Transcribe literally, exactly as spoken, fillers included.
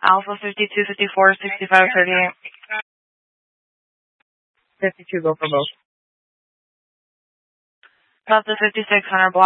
Alpha fifty-two, fifty-four, sixty-five, thirty-eight. fifty-two, go for both. Delta fifty-six, one hundred block.